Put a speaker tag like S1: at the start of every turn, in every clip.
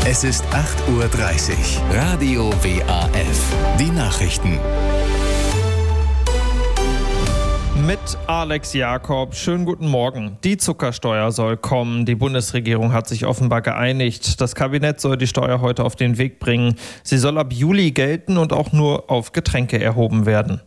S1: Es ist 8:30 Uhr. Radio WAF. Die Nachrichten.
S2: Mit Alex Jakob. Schönen guten Morgen. Die Zuckersteuer soll kommen. Die Bundesregierung hat sich offenbar geeinigt. Das Kabinett soll die Steuer heute auf den Weg bringen. Sie soll ab Juli gelten und auch nur auf Getränke erhoben werden.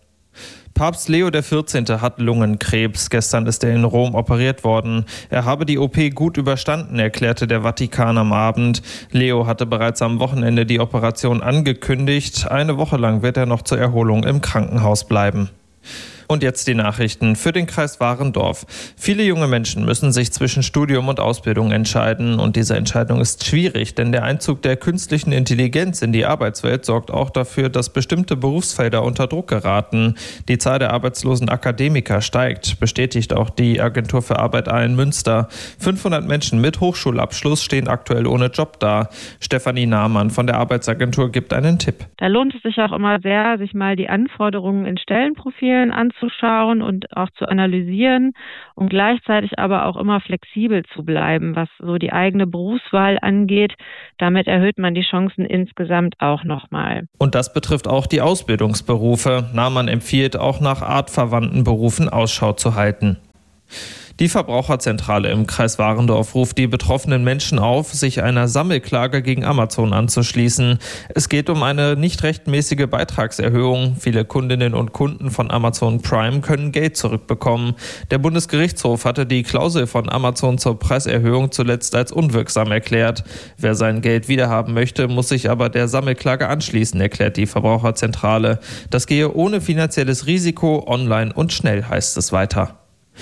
S2: Papst Leo XIV. Hat Lungenkrebs. Gestern ist er in Rom operiert worden. Er habe die OP gut überstanden, erklärte der Vatikan am Abend. Leo hatte bereits am Wochenende die Operation angekündigt. Eine Woche lang wird er noch zur Erholung im Krankenhaus bleiben. Und jetzt die Nachrichten für den Kreis Warendorf. Viele junge Menschen müssen sich zwischen Studium und Ausbildung entscheiden. Und diese Entscheidung ist schwierig, denn der Einzug der künstlichen Intelligenz in die Arbeitswelt sorgt auch dafür, dass bestimmte Berufsfelder unter Druck geraten. Die Zahl der arbeitslosen Akademiker steigt, bestätigt auch die Agentur für Arbeit in Münster. 500 Menschen mit Hochschulabschluss stehen aktuell ohne Job da. Stefanie Nahmann von der Arbeitsagentur gibt einen Tipp.
S3: Da lohnt es sich auch immer sehr, sich mal die Anforderungen in Stellenprofilen anzuschauen und auch zu analysieren und gleichzeitig aber auch immer flexibel zu bleiben, was so die eigene Berufswahl angeht. Damit erhöht man die Chancen insgesamt auch nochmal.
S2: Und das betrifft auch die Ausbildungsberufe. Nahmann empfiehlt auch nach artverwandten Berufen Ausschau zu halten. Die Verbraucherzentrale im Kreis Warendorf ruft die betroffenen Menschen auf, sich einer Sammelklage gegen Amazon anzuschließen. Es geht um eine nicht rechtmäßige Beitragserhöhung. Viele Kundinnen und Kunden von Amazon Prime können Geld zurückbekommen. Der Bundesgerichtshof hatte die Klausel von Amazon zur Preiserhöhung zuletzt als unwirksam erklärt. Wer sein Geld wiederhaben möchte, muss sich aber der Sammelklage anschließen, erklärt die Verbraucherzentrale. Das gehe ohne finanzielles Risiko, online und schnell, heißt es weiter.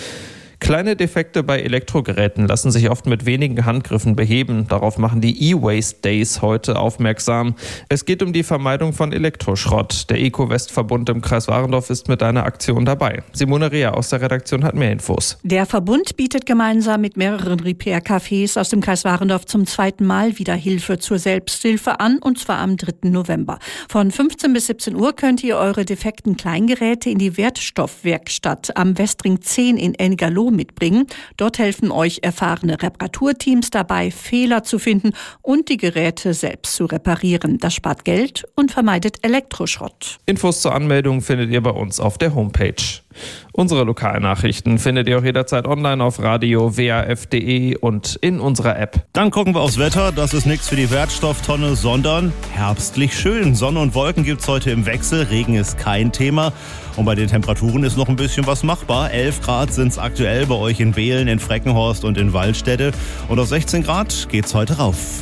S2: Kleine Defekte bei Elektrogeräten lassen sich oft mit wenigen Handgriffen beheben. Darauf machen die E-Waste Days heute aufmerksam. Es geht um die Vermeidung von Elektroschrott. Der Eco-West-Verbund im Kreis Warendorf ist mit einer Aktion dabei. Simone Rea aus der Redaktion hat mehr Infos.
S4: Der Verbund bietet gemeinsam mit mehreren Repair-Cafés aus dem Kreis Warendorf zum zweiten Mal wieder Hilfe zur Selbsthilfe an, und zwar am 3. November. Von 15 bis 17 Uhr könnt ihr eure defekten Kleingeräte in die Wertstoffwerkstatt am Westring 10 in Ennigerloh mitbringen. Dort helfen euch erfahrene Reparaturteams dabei, Fehler zu finden und die Geräte selbst zu reparieren. Das spart Geld und vermeidet Elektroschrott.
S2: Infos zur Anmeldung findet ihr bei uns auf der Homepage. Unsere Lokalnachrichten findet ihr auch jederzeit online auf radio-waf.de und in unserer App.
S5: Dann gucken wir aufs Wetter. Das ist nichts für die Wertstofftonne, sondern herbstlich schön. Sonne und Wolken gibt's heute im Wechsel. Regen ist kein Thema. Und bei den Temperaturen ist noch ein bisschen was machbar. 11 Grad sind's aktuell bei euch in Behlen, in Freckenhorst und in Waldstätte. Und auf 16 Grad geht's heute rauf.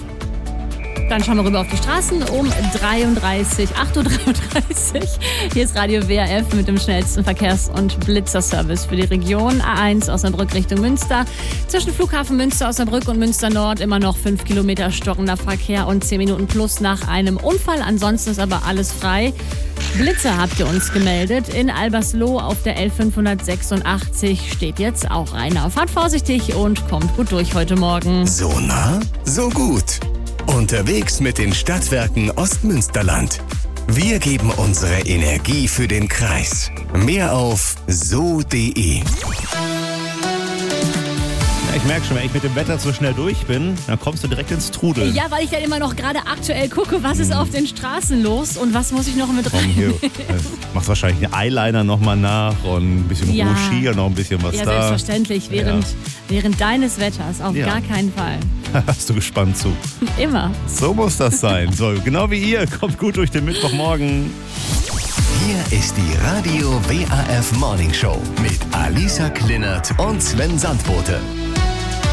S6: Dann schauen wir rüber auf die Straßen um 8:33 Uhr. Hier ist Radio WAF mit dem schnellsten Verkehrs- und Blitzerservice für die Region. A1 Osnabrück Richtung Münster. Zwischen Flughafen Münster, Osnabrück und Münster Nord immer noch 5 Kilometer stockender Verkehr und 10 Minuten plus nach einem Unfall. Ansonsten ist aber alles frei. Blitzer habt ihr uns gemeldet. In Albersloh auf der L586 steht jetzt auch einer. Fahrt vorsichtig und kommt gut durch heute Morgen.
S1: So nah, so gut. Unterwegs mit den Stadtwerken Ostmünsterland. Wir geben unsere Energie für den Kreis. Mehr auf so.de.
S5: Ich merke schon, wenn ich mit dem Wetter zu schnell durch bin, dann kommst du direkt ins Trudeln.
S6: Ja, weil ich dann immer noch gerade aktuell gucke, was ist auf den Straßen los und was muss ich noch mit rein.
S5: Hier, machst wahrscheinlich den Eyeliner nochmal nach und ein bisschen Rouge und noch ein bisschen was
S6: ja,
S5: da.
S6: Ja, selbstverständlich, während deines Wetters, auf gar keinen Fall.
S5: Hast du gespannt zu.
S6: Immer.
S5: So muss das sein. So, genau wie ihr. Kommt gut durch den Mittwochmorgen.
S1: Hier ist die Radio WAF Morning Show mit Alisa Klinert und Sven Sandbote.